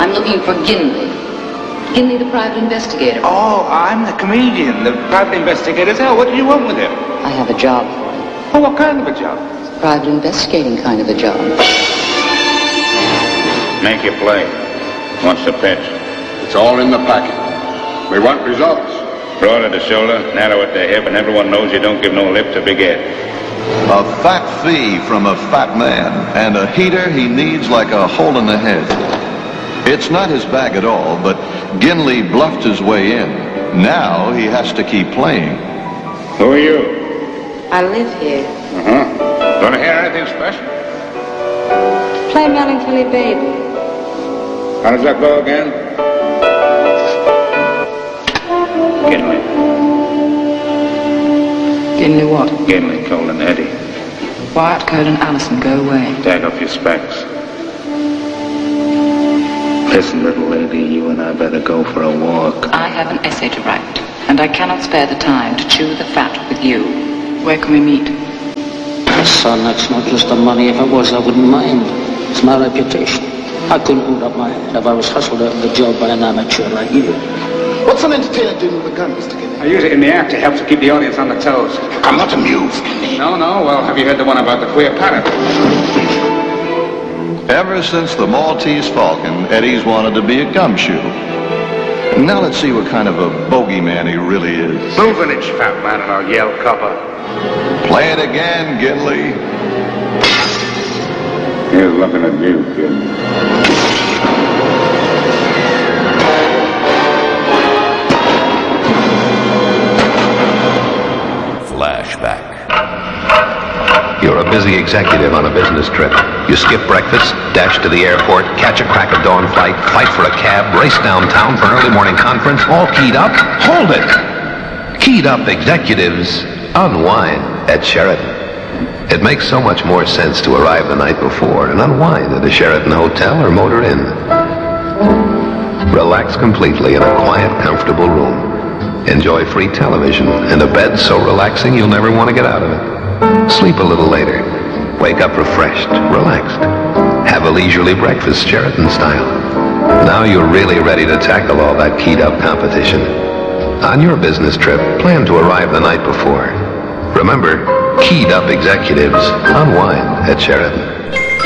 I'm looking for Ginley. Ginley, the private investigator. Oh, I'm the comedian, the private investigator's hell. What do you want with him? I have a job for him. Oh, what kind of a job? Private investigating kind of a job. Make your play. What's the pitch? It's all in the packet. We want results. Broad at the shoulder, narrow at the hip, and everyone knows you don't give no lip to Big Ed. A fat fee from a fat man, and a heater he needs like a hole in the head. It's not his bag at all, but Ginley bluffed his way in. Now he has to keep playing. Who are you? I live here. Gonna hear anything special? Play Melancholy Baby. How does that go again? Ginley. Ginley what? Ginley, Cole, and Eddie. Wyatt, Cole, and Allison, go away. Tag off your specs. Listen, little lady, you and I better go for a walk. I have an essay to write, and I cannot spare the time to chew the fat with you. Where can we meet? Son, that's not just the money. If it was, I wouldn't mind. It's my reputation. I couldn't hold up my head if I was hustled out of the job by an amateur like you. What's an entertainer doing with a gun, Mr. Ginley? I use it in the act to help to keep the audience on the toes. I'm not amused, Ginley. No, well, have you heard the one about the queer parrot? Ever since the Maltese Falcon, Eddie's wanted to be a gumshoe. Now let's see what kind of a bogeyman he really is. Move an inch, fat man, and I'll yell copper. Play it again, Ginley. Here's looking at you, kid. Flashback. You're a busy executive on a business trip. You skip breakfast, dash to the airport, catch a crack of dawn flight, fight for a cab, race downtown for an early morning conference, all keyed up. Hold it! Keyed up executives unwind at Sheraton. It makes so much more sense to arrive the night before and unwind at a Sheraton hotel or motor inn. Relax completely in a quiet, comfortable room. Enjoy free television and a bed so relaxing you'll never want to get out of it. Sleep a little later. Wake up refreshed, relaxed. Have a leisurely breakfast, Sheraton style. Now you're really ready to tackle all that keyed-up competition. On your business trip, plan to arrive the night before. Remember, keyed-up executives unwind at Sheraton.